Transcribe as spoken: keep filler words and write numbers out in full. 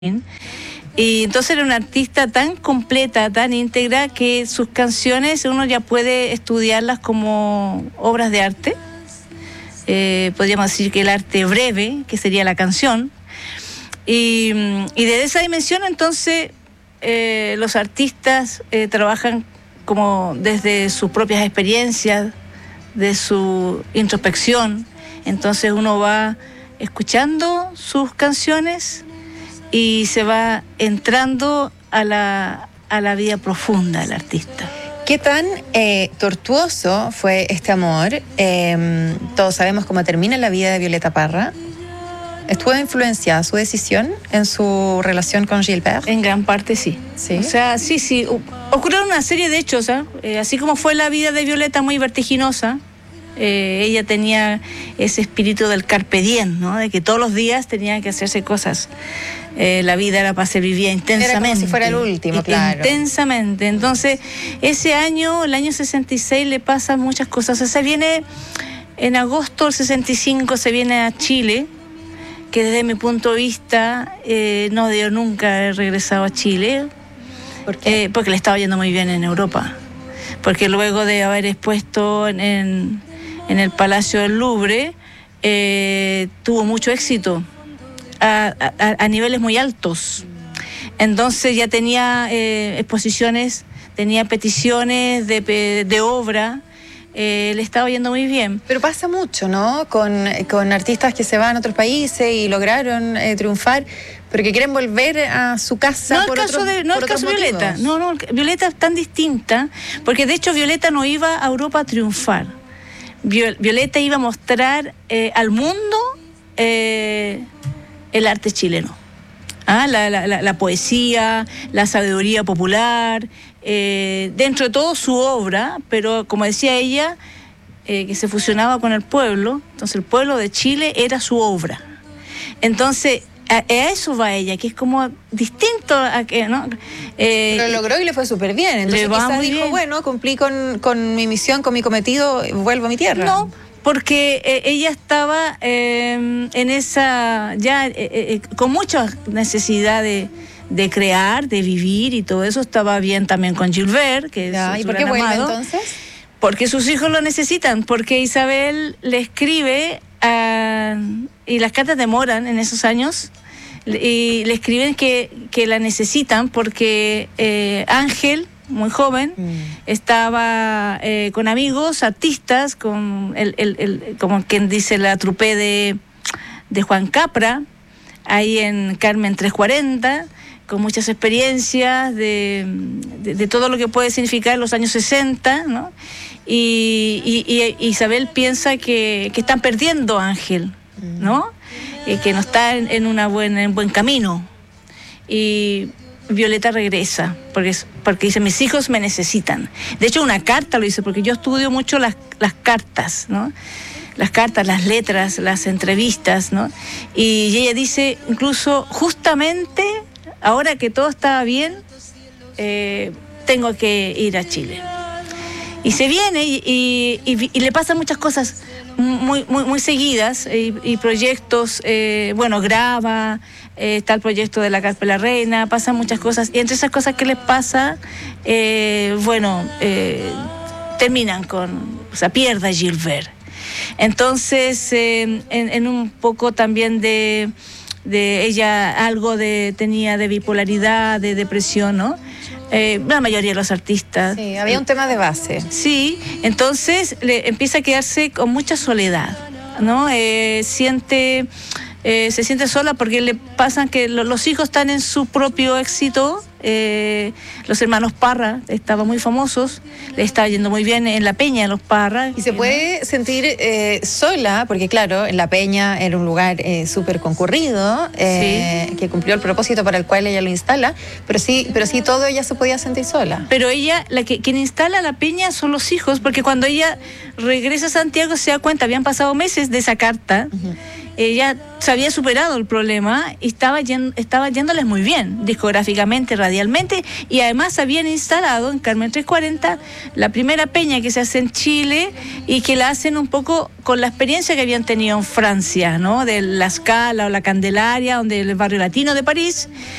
Y entonces era una artista tan completa, tan íntegra, que sus canciones uno ya puede estudiarlas como obras de arte. Eh, podríamos decir que el arte breve, que sería la canción. Y, y desde esa dimensión, entonces, eh, los artistas eh, trabajan como desde sus propias experiencias, de su introspección. Entonces uno va escuchando sus canciones y se va entrando a la, a la vida profunda del artista. ¿Qué tan eh, tortuoso fue este amor? Eh, todos sabemos cómo termina la vida de Violeta Parra. ¿Estuvo influenciada su decisión en su relación con Gilbert? En gran parte sí. ¿Sí? O sea, sí, sí. Ocurrieron una serie de hechos, ¿eh? Eh, así como fue la vida de Violeta muy vertiginosa. Eh, ella tenía ese espíritu del carpe diem, ¿no? De que todos los días tenía que hacerse cosas. Eh, la vida era para ser vivida intensamente. Era como si fuera el último, claro. Intensamente. Entonces, ese año, el año sesenta y seis, le pasan muchas cosas. O sea, se viene, en agosto del sesenta y cinco, se viene a Chile, que desde mi punto de vista, eh, no dio nunca haber regresado a Chile. ¿Por qué? Eh, porque le estaba yendo muy bien en Europa. Porque luego de haber expuesto en, en, en el Palacio del Louvre, eh, tuvo mucho éxito a, a, a niveles muy altos. Entonces ya tenía eh, exposiciones, tenía peticiones de, de obra, eh, le estaba yendo muy bien. Pero pasa mucho, ¿no? Con, con artistas que se van a otros países y lograron eh, triunfar, pero que quieren volver a su casa. No por el caso otros, de no por el caso de otros Violeta, motivos. no, no, Violeta es tan distinta, porque de hecho Violeta no iba a Europa a triunfar. Violeta iba a mostrar eh, al mundo eh, el arte chileno. ¿Ah? La, la, la, la poesía, la sabiduría popular, eh, dentro de todo su obra, pero como decía ella, eh, que se fusionaba con el pueblo, entonces el pueblo de Chile era su obra. Entonces, a, a eso va ella, que es como distinto a que, ¿no? Eh, Pero lo logró y le fue súper bien. Entonces le va quizás muy dijo, bien. bueno, cumplí con, con mi misión, con mi cometido, vuelvo a mi tierra. No, porque eh, ella estaba eh, en esa, ya eh, eh, con mucha necesidad de, de crear, de vivir y todo eso. Estaba bien también con Gilbert, que Ya, es ¿y su por qué gran vuelve amado. entonces? Porque sus hijos lo necesitan, porque Isabel le escribe, a, y las cartas demoran en esos años, y le escriben que, que la necesitan porque eh, Ángel, muy joven, mm. estaba eh, con amigos, artistas, con el, el, el, como quien dice la trupe de, de Juan Capra, ahí en Carmen trescientos cuarenta, con muchas experiencias de, de, de todo lo que puede significar los años sesenta, ¿no? Y, y, y Isabel piensa que, que están perdiendo a Ángel, ¿no? Eh, que no está en, en, una buena, en buen camino. Y Violeta regresa, porque, porque dice, mis hijos me necesitan. De hecho, una carta lo dice, porque yo estudio mucho las, las cartas, ¿no? Las cartas, las letras, las entrevistas, ¿no? Y ella dice, incluso, justamente, ahora que todo estaba bien, eh, tengo que ir a Chile. Y se viene y, y, y, y le pasan muchas cosas muy, muy, muy seguidas, y, y proyectos, eh, bueno, graba, eh, está el proyecto de la Carpa de la Reina, pasan muchas cosas, y entre esas cosas que les pasa, eh, bueno, eh, terminan con, o sea, pierde a Gilbert. Entonces, eh, en, en un poco también de, de ella, algo de tenía de bipolaridad, de depresión, ¿no? Eh, la mayoría de los artistas. Sí, había un tema de base. Sí, entonces le empieza a quedarse con mucha soledad, ¿no? Eh, siente, eh, se siente sola porque le pasan que lo, los hijos están en su propio éxito. Eh, los hermanos Parra estaban muy famosos, le estaba yendo muy bien en La Peña, los Parra. Y se puede ¿no? sentir eh, sola, porque claro, en La Peña era un lugar eh, súper concurrido, eh, sí. que cumplió el propósito para el cual ella lo instala, pero sí, pero sí todo ella se podía sentir sola. Pero ella, la que quien instala La Peña son los hijos, porque cuando ella regresa a Santiago se da cuenta, habían pasado meses de esa carta, uh-huh. ella se había superado el problema y estaba, yendo, estaba yéndoles muy bien, discográficamente, radialmente, y además habían instalado en Carmen trescientos cuarenta la primera peña que se hace en Chile y que la hacen un poco con la experiencia que habían tenido en Francia, ¿no? De la Scala o la Candelaria, donde el barrio latino de París.